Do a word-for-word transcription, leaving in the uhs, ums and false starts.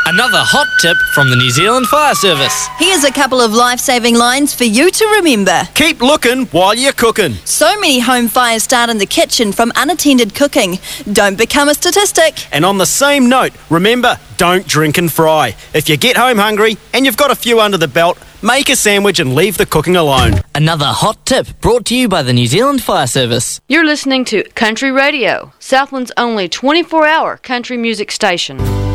Another hot tip from the New Zealand Fire Service. Here's a couple of life-saving lines for you to remember. Keep looking while you're cooking. So many home fires start in the kitchen from unattended cooking. Don't become a statistic. And on the same note, remember, don't drink and fry. If you get home hungry and you've got a few under the belt, make a sandwich and leave the cooking alone. Another hot tip brought to you by the New Zealand Fire Service. You're listening to Country Radio, Southland's only twenty-four hour country music station.